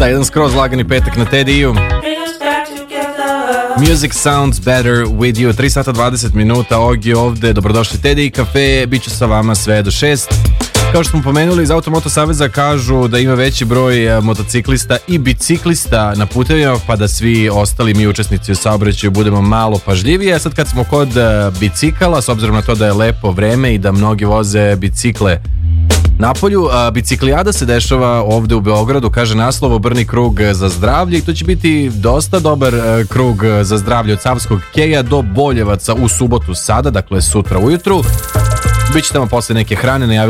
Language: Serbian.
Da, jedan skroz lagani petak na Tediju. Music sounds better with you. 3 sata 20 minuta, Ogi ovde, dobrodošli Teddy kafe, bit ću sa vama sve do 6. Kao što smo pomenuli, iz Automoto Saveza kažu da ima veći broj motociklista i biciklista na putevima, pa da svi ostali mi učesnici u saobraćaju budemo malo pažljiviji. A sad kad smo kod bicikala, s obzirom na to da je lepo vreme i da mnogi voze bicikle napolju, biciklijada se dešava ovde u Beogradu, kaže naslov, obrni krug za zdravlje, i to će biti dosta dobar krug za zdravlje od Savskog keja do Boljevaca u subotu sada, dakle sutra ujutru. Biće tamo posle neke hrane, najavili